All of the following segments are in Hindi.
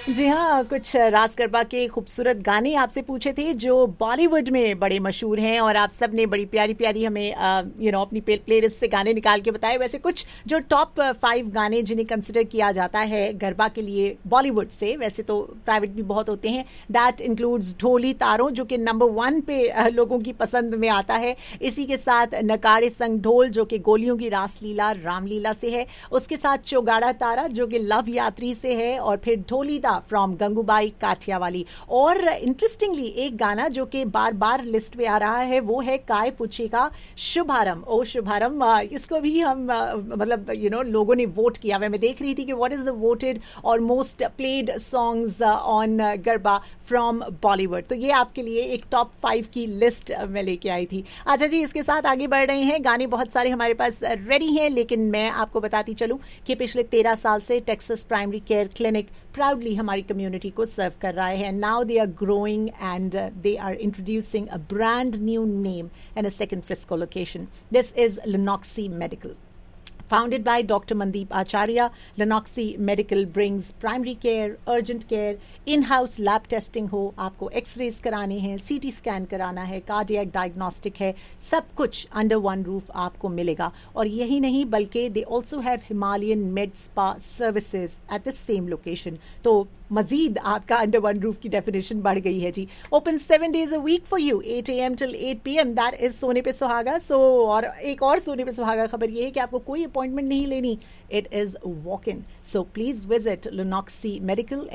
जी हाँ, कुछ रास गरबा के खूबसूरत गाने आपसे पूछे थे जो बॉलीवुड में बड़े मशहूर हैं, और आप सब ने बड़ी प्यारी प्यारी हमें अपनी प्लेलिस्ट से गाने निकाल के बताए। वैसे कुछ जो टॉप 5 गाने जिन्हें कंसिडर किया जाता है गरबा के लिए बॉलीवुड से, वैसे तो प्राइवेट भी बहुत होते हैं, दैट इंक्लूड्स ढोली तारों जो कि नंबर 1 पे लोगों की पसंद में आता है। इसी के साथ नकाड़े संग ढोल जो कि गोलियों की रासलीला रामलीला से है, उसके साथ चौगाड़ा तारा जो कि लव यात्री से है, और फिर ढोलीदा फ्रॉम गंगूबाई काठियावाली। और इंटरेस्टिंगली एक गाना जो कि बार बार लिस्ट में आ रहा है वो है काय पुछे का शुभारंभ। ओ शुभारंभ, इसको भी हम मतलब लोगों ने वोट किया। मैं देख रही थी कि व्हाट इज द वोटेड और most played songs on garba from Bollywood. तो ये आपके लिए एक टॉप 5 की लिस्ट मैं लेके आई थी। अच्छा जी, इसके साथ आगे बढ़ रहे हैं। गाने बहुत सारे हमारे पास रेडी हैं, लेकिन मैं आपको बताती चलूं कि पिछले 13 साल से Texas primary care clinic proudly हमारी कम्युनिटी को सर्व कर रहा है। Now they are growing and they are introducing a brand new name in a second Frisco location. This is Lenoxi Medical. Founded by Dr. Mandeep Acharya, Lenoxi Medical brings primary care, urgent care, in-house lab testing हो, आपको एक्सरेज कराने हैं, CT स्कैन कराना है, कार्डियक डायग्नोस्टिक है, सब कुछ अंडर वन रूफ आपको मिलेगा। और यही नहीं बल्कि they also have Himalayan made spa services at the same location. तो मजीद आपका अंडर वन रूफ की डेफिनेशन बढ़ गई है जी। Open 7 days a week for you, 8 AM till 8 PM. That is सोने पे सुहागा। सो और एक और सोने पे सुहागा खबर ये है कि आपको कोई अपॉइंटमेंट नहीं लेनी, it is walk in. So please visit Lenoxi Medical,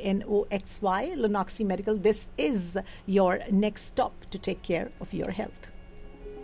LUNOXY, Lenoxi Medical. This is your next stop to take care of your health.